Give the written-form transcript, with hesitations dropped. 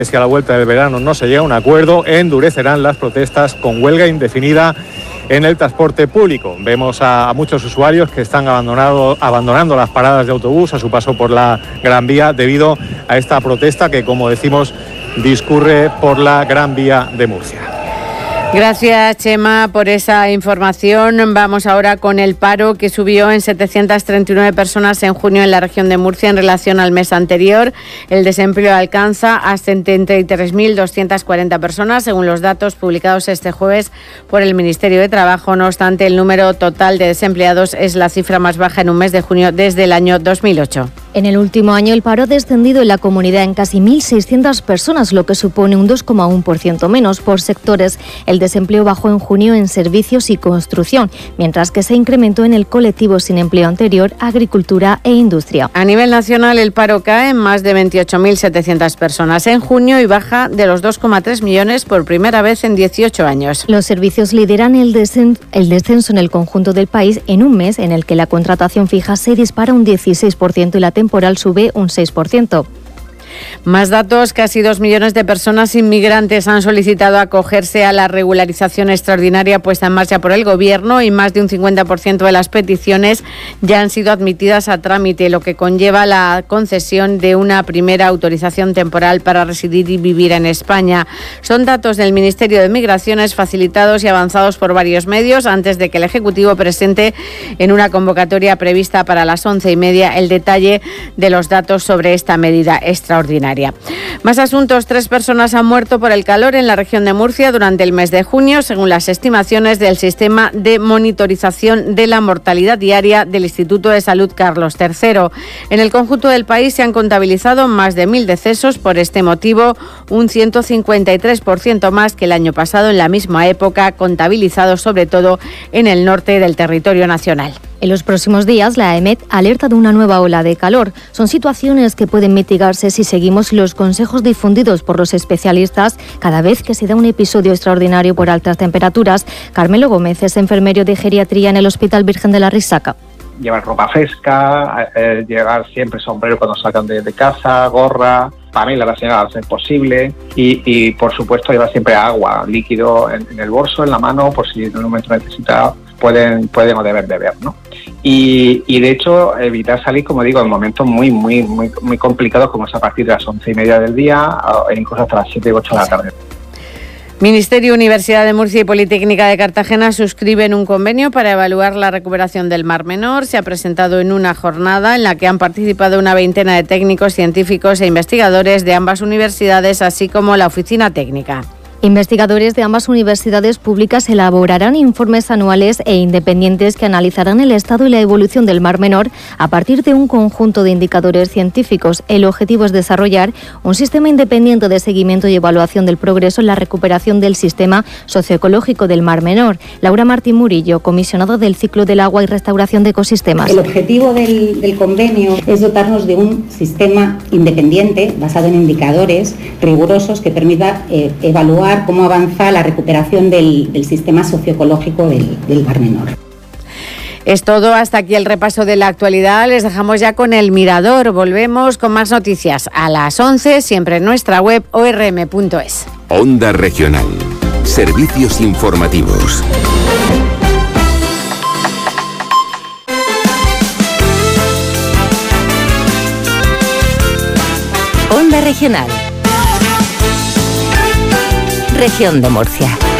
Si a la vuelta del verano no se llega a un acuerdo, endurecerán las protestas con huelga indefinida en el transporte público. Vemos a muchos usuarios que están abandonando las paradas de autobús a su paso por la Gran Vía debido a esta protesta que, como decimos, discurre por la Gran Vía de Murcia. Gracias, Chema, por esa información. Vamos ahora con el paro, que subió en 739 personas en junio en la región de Murcia en relación al mes anterior. El desempleo alcanza a 73.240 personas, según los datos publicados este jueves por el Ministerio de Trabajo. No obstante, el número total de desempleados es la cifra más baja en un mes de junio desde el año 2008. En el último año, el paro ha descendido en la comunidad en casi 1.600 personas, lo que supone un 2,1% menos por sectores. El desempleo bajó en junio en servicios y construcción, mientras que se incrementó en el colectivo sin empleo anterior, agricultura e industria. A nivel nacional, el paro cae en más de 28.700 personas en junio y baja de los 2,3 millones por primera vez en 18 años. Los servicios lideran el descenso en el conjunto del país en un mes en el que la contratación fija se dispara un 16% y la temporal sube un 6%. Más datos, casi 2 millones de personas inmigrantes han solicitado acogerse a la regularización extraordinaria puesta en marcha por el Gobierno y más de un 50% de las peticiones ya han sido admitidas a trámite, lo que conlleva la concesión de una primera autorización temporal para residir y vivir en España. Son datos del Ministerio de Migraciones facilitados y avanzados por varios medios antes de que el Ejecutivo presente en una convocatoria prevista para las 11:30 el detalle de los datos sobre esta medida extraordinaria. Más asuntos. 3 personas han muerto por el calor en la región de Murcia durante el mes de junio, según las estimaciones del Sistema de Monitorización de la Mortalidad Diaria del Instituto de Salud Carlos III. En el conjunto del país se han contabilizado más de 1.000 decesos por este motivo, un 153% más que el año pasado en la misma época, contabilizados sobre todo en el norte del territorio nacional. En los próximos días, la EMET alerta de una nueva ola de calor. Son situaciones que pueden mitigarse si seguimos los consejos difundidos por los especialistas cada vez que se da un episodio extraordinario por altas temperaturas. Carmelo Gómez es enfermero de geriatría en el Hospital Virgen de la Risaca. Llevar ropa fresca, llevar siempre sombrero cuando salgan de casa, gorra, Pamela la señora al ser posible y por supuesto llevar siempre agua, líquido en el bolso, en la mano, por si en un momento necesita pueden o deben beber, ¿no? Y de hecho evitar salir, como digo, en momentos muy complicados, como es a partir de las 11:30 del día e incluso hasta las 7 u 8 de la tarde. Ministerio, Universidad de Murcia y Politécnica de Cartagena suscriben un convenio para evaluar la recuperación del Mar Menor. Se ha presentado en una jornada en la que han participado una veintena de técnicos, científicos e investigadores de ambas universidades, así como la oficina técnica. Investigadores de ambas universidades públicas elaborarán informes anuales e independientes que analizarán el estado y la evolución del Mar Menor a partir de un conjunto de indicadores científicos. El objetivo es desarrollar un sistema independiente de seguimiento y evaluación del progreso en la recuperación del sistema socioecológico del Mar Menor. Laura Martín Murillo, comisionado del Ciclo del Agua y Restauración de Ecosistemas. El objetivo del convenio es dotarnos de un sistema independiente basado en indicadores rigurosos que permita evaluar cómo avanza la recuperación del sistema socioecológico del Mar Menor. Es todo, hasta aquí el repaso de la actualidad. Les dejamos ya con El Mirador. Volvemos con más noticias a las 11, siempre en nuestra web orm.es. Onda Regional. Servicios informativos. Onda Regional. Región de Murcia.